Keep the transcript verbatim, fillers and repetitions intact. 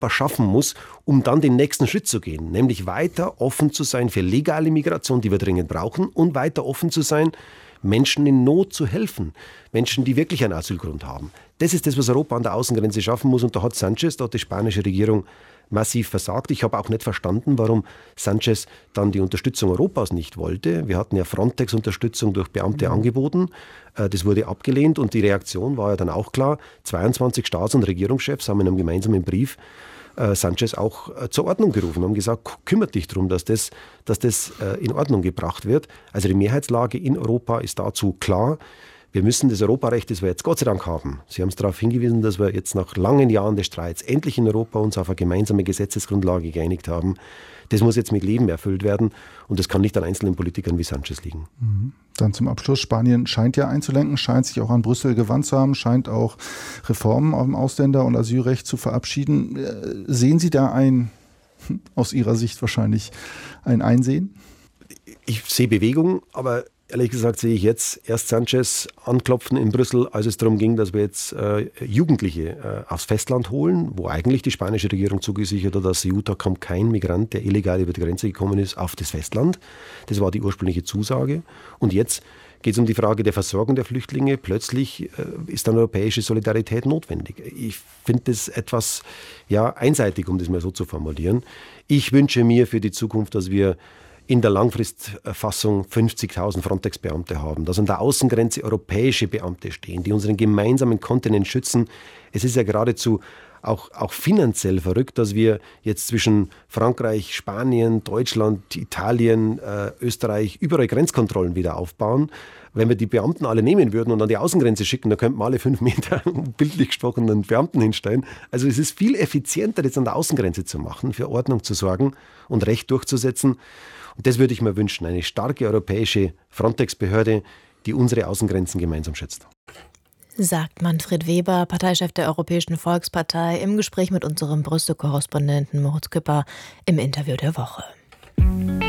Europa schaffen muss, um dann den nächsten Schritt zu gehen, nämlich weiter offen zu sein für legale Migration, die wir dringend brauchen, und weiter offen zu sein, Menschen in Not zu helfen, Menschen, die wirklich einen Asylgrund haben. Das ist das, was Europa an der Außengrenze schaffen muss, und da hat Sanchez, da hat die spanische Regierung massiv versagt. Ich habe auch nicht verstanden, warum Sanchez dann die Unterstützung Europas nicht wollte. Wir hatten ja Frontex-Unterstützung durch Beamte mhm. angeboten. Das wurde abgelehnt, und die Reaktion war ja dann auch klar. zweiundzwanzig Staats- und Regierungschefs haben in einem gemeinsamen Brief Sanchez auch zur Ordnung gerufen, haben gesagt, kümmert dich darum, dass das, dass das in Ordnung gebracht wird. Also die Mehrheitslage in Europa ist dazu klar. Wir müssen das Europarecht, das wir jetzt Gott sei Dank haben. Sie haben es darauf hingewiesen, dass wir jetzt nach langen Jahren des Streits endlich in Europa uns auf eine gemeinsame Gesetzesgrundlage geeinigt haben. Das muss jetzt mit Leben erfüllt werden, und das kann nicht an einzelnen Politikern wie Sanchez liegen. Dann zum Abschluss. Spanien scheint ja einzulenken, scheint sich auch an Brüssel gewandt zu haben, scheint auch Reformen auf dem Ausländer- und Asylrecht zu verabschieden. Sehen Sie da ein, aus Ihrer Sicht wahrscheinlich, ein Einsehen? Ich sehe Bewegung, aber ehrlich gesagt sehe ich jetzt erst Sanchez anklopfen in Brüssel, als es darum ging, dass wir jetzt äh, Jugendliche äh, aufs Festland holen, wo eigentlich die spanische Regierung zugesichert hat, dass Ceuta kommt kein Migrant, der illegal über die Grenze gekommen ist, auf das Festland. Das war die ursprüngliche Zusage. Und jetzt geht es um die Frage der Versorgung der Flüchtlinge. Plötzlich äh, ist dann europäische Solidarität notwendig. Ich finde das etwas ja, einseitig, um das mal so zu formulieren. Ich wünsche mir für die Zukunft, dass wir in der Langfristfassung fünfzigtausend Frontex-Beamte haben, dass an der Außengrenze europäische Beamte stehen, die unseren gemeinsamen Kontinent schützen. Es ist ja geradezu auch, auch finanziell verrückt, dass wir jetzt zwischen Frankreich, Spanien, Deutschland, Italien, äh, Österreich überall Grenzkontrollen wieder aufbauen. Wenn wir die Beamten alle nehmen würden und an die Außengrenze schicken, dann könnten wir alle fünf Meter bildlich gesprochen einen Beamten hinstellen. Also es ist viel effizienter, jetzt an der Außengrenze zu machen, für Ordnung zu sorgen und Recht durchzusetzen. Und das würde ich mir wünschen, eine starke europäische Frontex-Behörde, die unsere Außengrenzen gemeinsam schützt. Sagt Manfred Weber, Parteichef der Europäischen Volkspartei, im Gespräch mit unserem Brüssel-Korrespondenten Moritz Küpper im Interview der Woche.